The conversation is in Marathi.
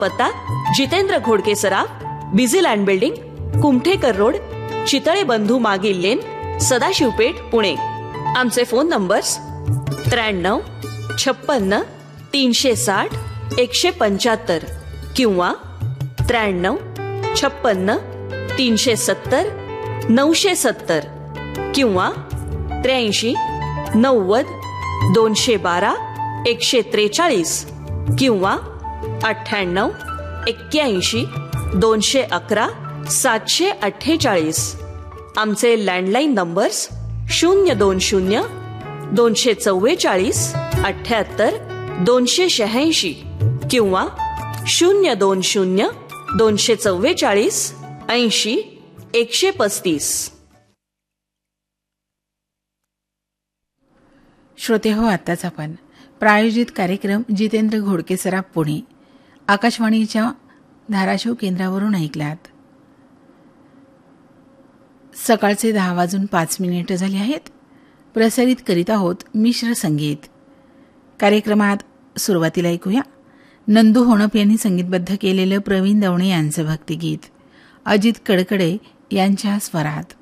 पत्ता जितेंद्र घोडके सराफ, busy land building, Kumthekar road, Chitale बंधू मागील लेन, सदाशिवपेठ, पुणे. आमचे फोन नंबर्स 93 56 360 175 किंवा 93 56 370 970 किंवा 83 90 212 143 किंवा 98 81 211 748. आमचे लँडलाईन नंबर्स 020 244 78 286 किंवा 020 244 80 135. श्रोते हो, आत्ताच आपण प्रायोजित कार्यक्रम जितेंद्र घोडके सराफ पुणे आकाशवाणीच्या धाराशिव केंद्रावरून ऐकलात. सकाळचे 10:05 झाले आहेत. प्रसारित करीत आहोत मिश्र संगीत. कार्यक्रमात सुरुवातीला ऐकूया नंदू होणप यांनी संगीतबद्ध केलेलं प्रवीण दवणे यांचं भक्तिगीत अजित कडकडे यांच्या स्वरात.